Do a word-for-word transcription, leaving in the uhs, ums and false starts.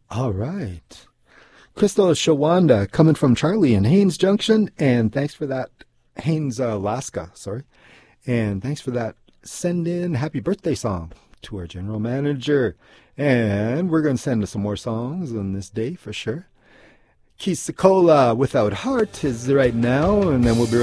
All right. Crystal Shawanda coming from Charlie in Haynes Junction. And thanks for that, Haynes, uh, Alaska, sorry. And thanks for that send in happy birthday song to our general manager. And we're going to send us some more songs on this day for sure. Kisakola Without Heart is right now, and then we'll be